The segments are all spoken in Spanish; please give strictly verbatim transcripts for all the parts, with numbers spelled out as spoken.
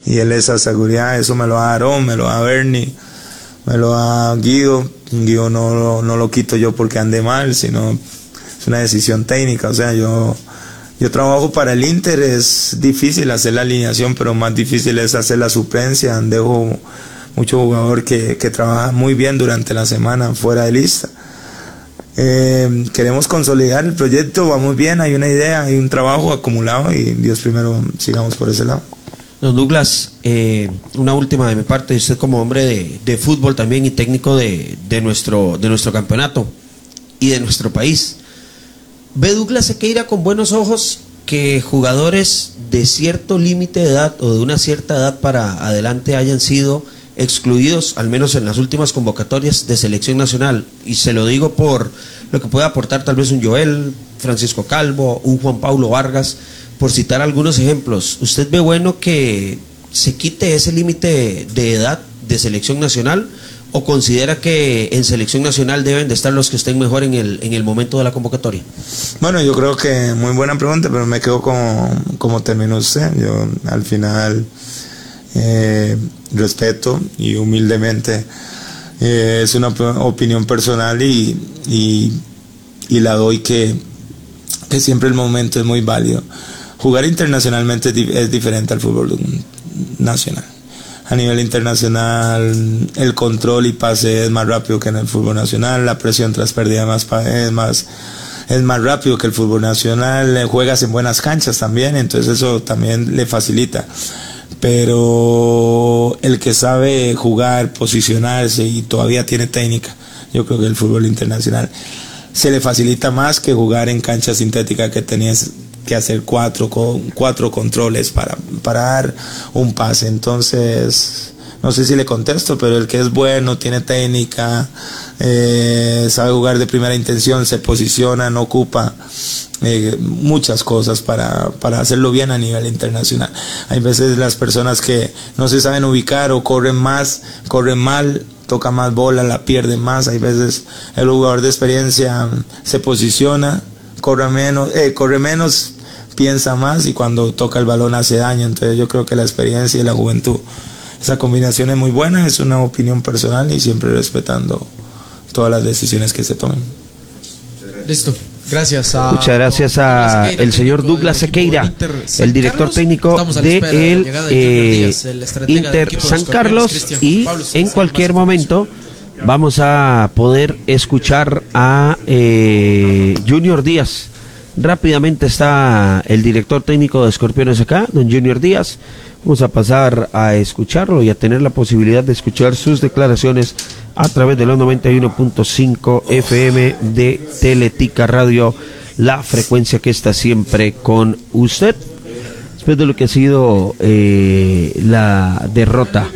y él esa seguridad, eso me lo da Aarón, me lo da Bernie, me lo da Guido. Guido no, no, no lo quito yo porque ande mal, sino es una decisión técnica. O sea, yo, yo trabajo para el Inter, es difícil hacer la alineación, pero más difícil es hacer la suplencia. Dejo mucho jugador que, que trabaja muy bien durante la semana fuera de lista. Eh, queremos consolidar el proyecto, vamos bien, hay una idea, hay un trabajo acumulado y Dios primero, sigamos por ese lado. Don Douglas, eh, una última de mi parte, usted como hombre de, de fútbol también y técnico de, de, nuestro, de nuestro campeonato y de nuestro país, ¿ve Douglas Sequeira con buenos ojos que jugadores de cierto límite de edad o de una cierta edad para adelante hayan sido excluidos, al menos en las últimas convocatorias de selección nacional? Y se lo digo por lo que puede aportar tal vez un Joel, Francisco Calvo, un Juan Pablo Vargas, por citar algunos ejemplos. ¿Usted ve bueno que se quite ese límite de edad de selección nacional o considera que en selección nacional deben de estar los que estén mejor en el, en el momento de la convocatoria? Bueno, yo creo que muy buena pregunta, pero me quedo como, como terminó usted. Yo al final eh, respeto y humildemente eh, es una opinión personal y, y, y la doy, que, que siempre el momento es muy válido. Jugar internacionalmente es diferente al fútbol nacional. A nivel internacional el control y pase es más rápido que en el fútbol nacional, la presión tras pérdida es más, es más, es más rápido que el fútbol nacional, juegas en buenas canchas también, entonces eso también le facilita. Pero el que sabe jugar, posicionarse y todavía tiene técnica, yo creo que el fútbol internacional se le facilita más que jugar en cancha sintética, que tenías que hacer cuatro, cuatro controles para, para dar un pase. Entonces, no sé si le contesto, pero el que es bueno, tiene técnica, eh, sabe jugar de primera intención, se posiciona, no ocupa eh, muchas cosas para, para hacerlo bien a nivel internacional. Hay veces las personas que no se saben ubicar o corren más, corren mal, toca más bola, la pierde más. Hay veces el jugador de experiencia se posiciona, corre menos, eh, corre menos, piensa más y cuando toca el balón hace daño. Entonces yo creo que la experiencia y la juventud, esa combinación es muy buena, es una opinión personal y siempre respetando todas las decisiones que se tomen. Listo. Gracias a Muchas gracias a Sequeira, el señor Douglas Sequeira, Inter, el director Carlos, técnico del de eh, Inter San Carlos, y en cualquier momento vamos a poder escuchar a eh, Junior Díaz. Rápidamente está el director técnico de Escorpiones acá, don Junior Díaz. Vamos a pasar a escucharlo y a tener la posibilidad de escuchar sus declaraciones a través de los noventa y uno punto cinco F M de Teletica Radio, la frecuencia que está siempre con usted. Después de lo que ha sido eh, la derrota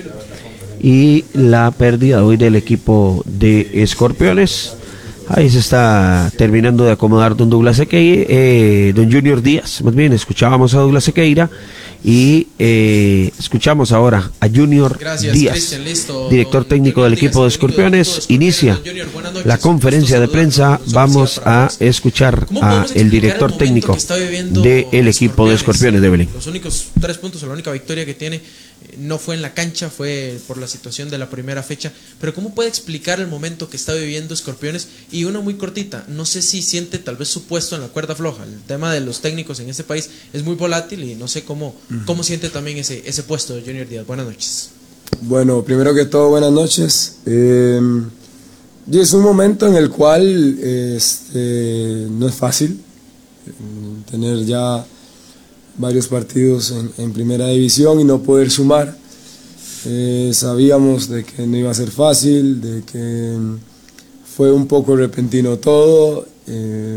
y la pérdida hoy del equipo de Escorpiones, ahí se está terminando de acomodar don Douglas Sequeira, eh, don Junior Díaz. Más bien, escuchábamos a Douglas Sequeira y eh, escuchamos ahora a Junior Gracias, Díaz, Cristian, listo, director técnico del equipo de Escorpiones. Inicia Junior, la conferencia de prensa. Vamos a escuchar a el director técnico del equipo de Escorpiones de Belén. Los únicos tres puntos, la única victoria que tiene no fue en la cancha, fue por la situación de la primera fecha. Pero ¿cómo puede explicar el momento que está viviendo Escorpiones? Y una muy cortita, no sé si siente tal vez su puesto en la cuerda floja. El tema de los técnicos en este país es muy volátil y no sé cómo, uh-huh. cómo siente también ese, ese puesto de Junior Díaz. Buenas noches. Bueno, primero que todo, buenas noches. Eh, es un momento en el cual este, no es fácil tener ya varios partidos en, en primera división y no poder sumar. Eh, sabíamos de que no iba a ser fácil, de que fue un poco repentino todo. Eh,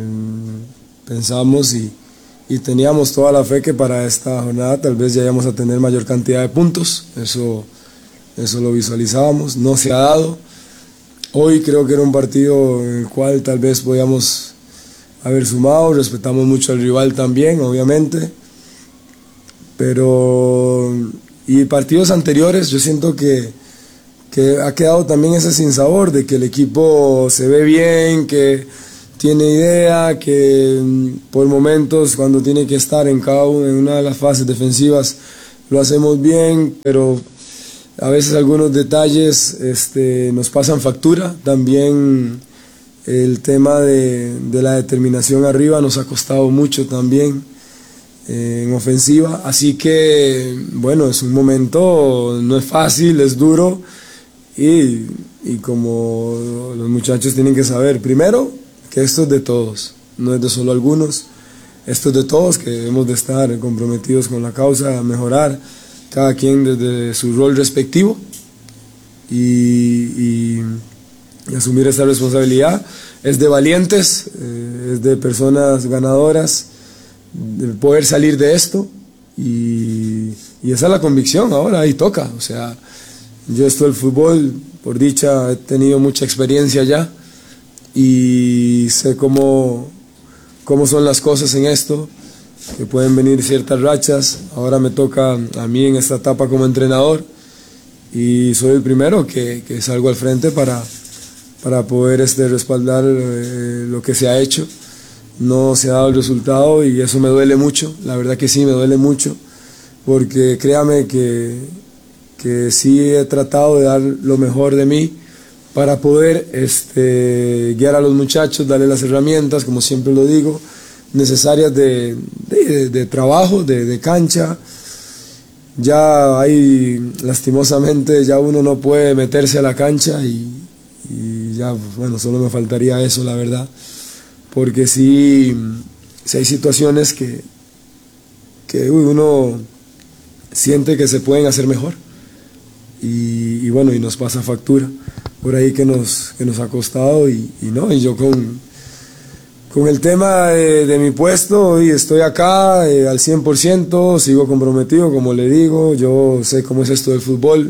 pensamos y, y teníamos toda la fe que para esta jornada tal vez ya íbamos a tener mayor cantidad de puntos. Eso, eso lo visualizábamos, no se ha dado. Hoy creo que era un partido en el cual tal vez podíamos haber sumado, respetamos mucho al rival también, obviamente. Pero, y partidos anteriores yo siento que, que ha quedado también ese sinsabor de que el equipo se ve bien, que tiene idea, que por momentos cuando tiene que estar en cada una, en una de las fases defensivas lo hacemos bien, pero a veces algunos detalles este, nos pasan factura. También el tema de, de la determinación arriba nos ha costado mucho también eh, en ofensiva, así que bueno, es un momento, no es fácil, es duro y, y como los muchachos tienen que saber, primero que esto es de todos, no es de solo algunos, esto es de todos, que debemos de estar comprometidos con la causa, a mejorar cada quien desde su rol respectivo y, y, y asumir esta responsabilidad. Es de valientes, eh, es de personas ganadoras, de poder salir de esto y, y esa es la convicción, ahora ahí toca. O sea, yo esto del fútbol, por dicha, he tenido mucha experiencia ya y sé cómo, cómo son las cosas en esto, que pueden venir ciertas rachas. Ahora me toca a mí en esta etapa como entrenador y soy el primero que, que salgo al frente para, para poder este, respaldar eh, lo que se ha hecho. No se ha dado el resultado y eso me duele mucho, la verdad que sí, me duele mucho, porque créame que, que sí he tratado de dar lo mejor de mí para poder este, guiar a los muchachos, darles las herramientas, como siempre lo digo, necesarias de, de, de trabajo, de, de cancha. Ya hay, lastimosamente, ya uno no puede meterse a la cancha y, y ya, bueno, solo me faltaría eso, la verdad. Porque sí, sí hay situaciones que, que uy, uno siente que se pueden hacer mejor y, y bueno, y nos pasa factura por ahí que nos, que nos ha costado y, y no, y yo con, con el tema de, de mi puesto y estoy acá eh, al cien por ciento, sigo comprometido, como le digo, yo sé cómo es esto del fútbol,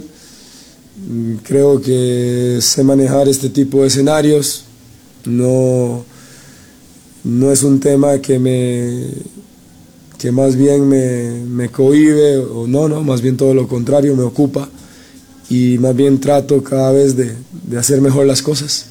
creo que sé manejar este tipo de escenarios, no... No es un tema que me que más bien me, me cohíbe, o no, no, más bien todo lo contrario, me ocupa y más bien trato cada vez de, de hacer mejor las cosas.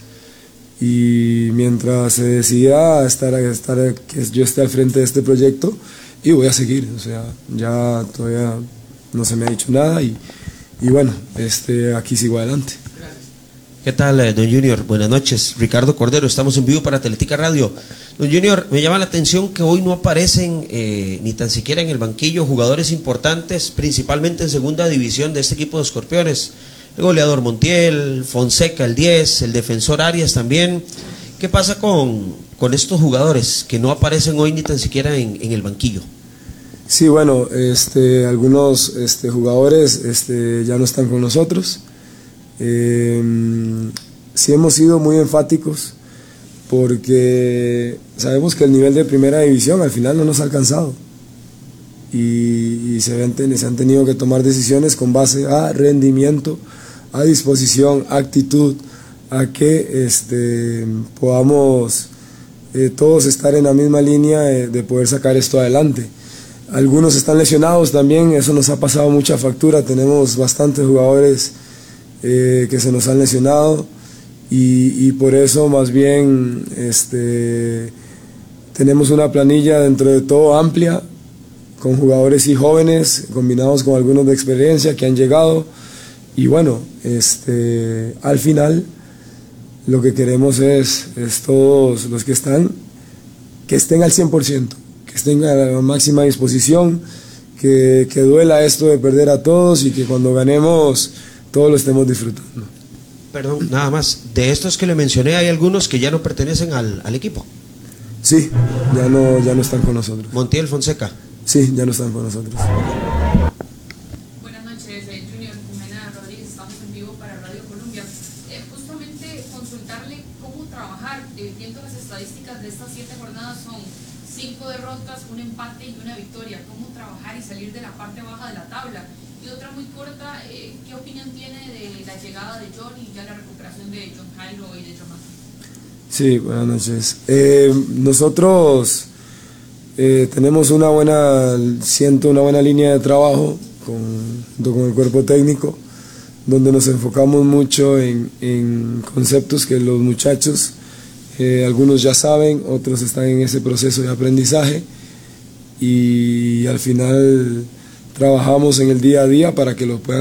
Y mientras se decida estar, estar, que yo esté al frente de este proyecto, y voy a seguir, o sea, ya todavía no se me ha dicho nada y, y bueno, este, aquí sigo adelante. ¿Qué tal, don Junior? Buenas noches. Ricardo Cordero, estamos en vivo para Teletica Radio. Don Junior, me llama la atención que hoy no aparecen eh, ni tan siquiera en el banquillo jugadores importantes, principalmente en segunda división de este equipo de Escorpiones. El goleador Montiel, Fonseca el diez, el defensor Arias también. ¿Qué pasa con, con estos jugadores que no aparecen hoy ni tan siquiera en, en el banquillo? Sí, bueno, este, algunos este, jugadores este, ya no están con nosotros. Eh, sí hemos sido muy enfáticos porque sabemos que el nivel de primera división al final no nos ha alcanzado y, y se, han, se han tenido que tomar decisiones con base a rendimiento, a disposición, actitud, a que este, podamos eh, todos estar en la misma línea de, de poder sacar esto adelante. Algunos están lesionados también, eso nos ha pasado mucha factura, tenemos bastantes jugadores Eh, que se nos han lesionado y, y por eso más bien este, tenemos una planilla dentro de todo amplia con jugadores y jóvenes combinados con algunos de experiencia que han llegado y bueno, este, al final lo que queremos es, es todos los que están que estén al cien por ciento, que estén a la máxima disposición, que, que duela esto de perder a todos y que cuando ganemos todos lo estemos disfrutando. Perdón, nada más, de estos que le mencioné hay algunos que ya no pertenecen al, al equipo. Sí, ya no, ya no están con nosotros. Montiel, Fonseca. Sí, ya no están con nosotros. Buenas noches, eh, Junior Jimena Rodríguez, estamos en vivo para Radio Colombia. Eh, justamente consultarle cómo trabajar, eh, viendo las estadísticas de estas siete jornadas son cinco derrotas, un empate y una victoria. ¿Cómo trabajar y salir de la parte baja de la tabla? Y otra muy corta, eh, ¿qué opinión tiene de la llegada de John y ya la recuperación de John Jairo y de Jonathan? Sí, buenas noches. Eh, nosotros eh, tenemos una buena, siento una buena línea de trabajo con, con el cuerpo técnico, donde nos enfocamos mucho en, en conceptos que los muchachos, eh, algunos ya saben, otros están en ese proceso de aprendizaje y al final trabajamos en el día a día para que lo puedan